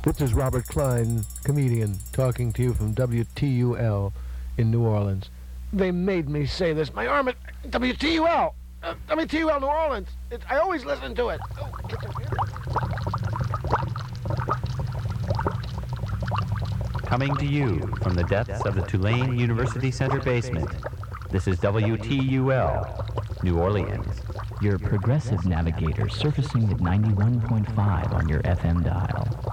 This is Robert Klein, comedian, talking to you from WTUL in New Orleans. They made me say this. My arm at WTUL! WTUL New Orleans! I always listen to it. Coming to you from the depths of the Tulane University Center basement, this is WTUL, New Orleans. Your progressive navigator surfacing at 91.5 on your FM dial.